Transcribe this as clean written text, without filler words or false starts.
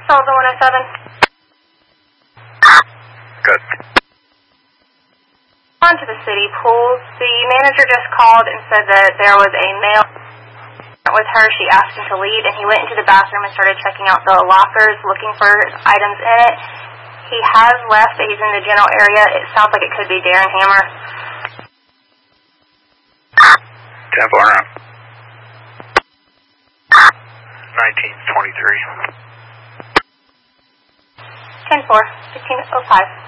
Sullivan 107. Good. On to the city pools. The manager just called and said that there was a male with her. She asked him to leave, and he went into the bathroom and started checking out the lockers, looking for items in it. He has left, but he's in the general area. It sounds like it could be Darren Hammer. 10-4 around. 1923. 10-4, 1505.